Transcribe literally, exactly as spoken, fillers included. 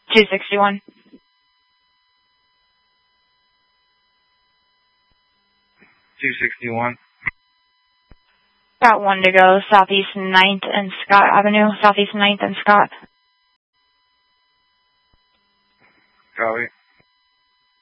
two sixty-one. two sixty-one. Got one to go, Southeast ninth and Scott Avenue, Southeast ninth and Scott. Copy.